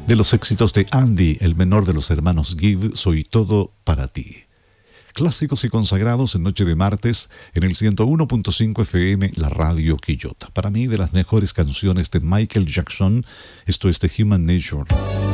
De los éxitos de Andy, el menor de los hermanos Gibb, Soy todo para ti. Clásicos y consagrados en noche de martes en el 101.5 FM, la radio Quillota. Para mí, de las mejores canciones de Michael Jackson, esto es The Human Nature.